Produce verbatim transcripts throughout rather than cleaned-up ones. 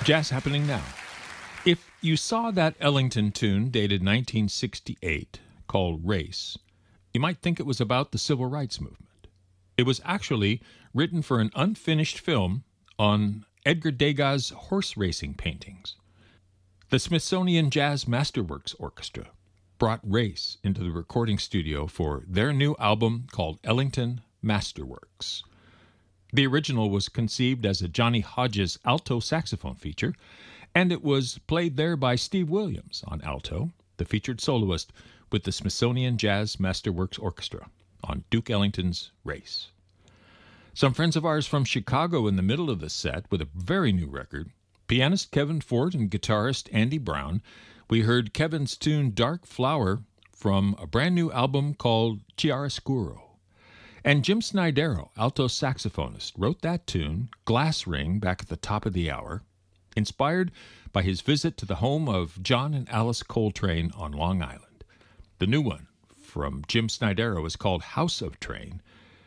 Jazz Happening Now. If you saw that Ellington tune dated nineteen sixty-eight called Race, you might think it was about the civil rights movement. It was actually written for an unfinished film on Edgar Degas' horse racing paintings. The Smithsonian Jazz Masterworks Orchestra brought Race into the recording studio for their new album called Ellington Masterworks. The original was conceived as a Johnny Hodges alto saxophone feature, and it was played there by Steve Williams on alto, the featured soloist with the Smithsonian Jazz Masterworks Orchestra on Duke Ellington's Race. Some friends of ours from Chicago in the middle of the set with a very new record, pianist Kevin Ford and guitarist Andy Brown. We heard Kevin's tune Dark Flower from a brand new album called Chiaroscuro. And Jim Snydero, alto saxophonist, wrote that tune, Glass Ring, back at the top of the hour, inspired by his visit to the home of John and Alice Coltrane on Long Island. The new one from Jim Snydero is called House of Train.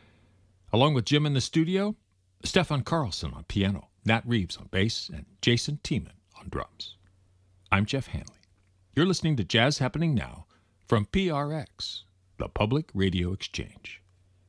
Along with Jim in the studio, Stefan Carlson on piano, Nat Reeves on bass, and Jason Tiemann on drums. I'm Jeff Hanley. You're listening to Jazz Happening Now from P R X, the Public Radio Exchange.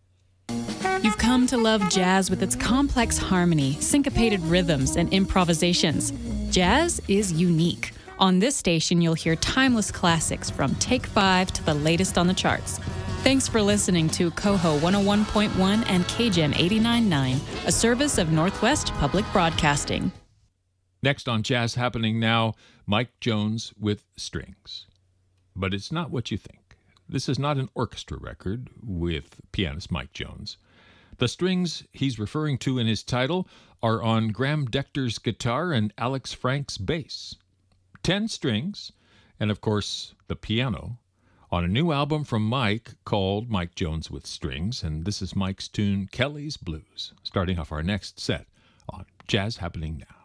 You've come to love jazz with its complex harmony, syncopated rhythms, and improvisations. Jazz is unique. On this station, you'll hear timeless classics from Take Five to the latest on the charts. Thanks for listening to Coho one oh one point one and K G E M eighty-nine point nine, a service of Northwest Public Broadcasting. Next on Jazz Happening Now, Mike Jones with strings. But it's not what you think. This is not an orchestra record with pianist Mike Jones. The strings he's referring to in his title are on Graham Decter's guitar and Alex Frank's bass. Ten strings, and of course the piano, on a new album from Mike called Mike Jones with Strings, and this is Mike's tune Kelly's Blues, starting off our next set on Jazz Happening Now.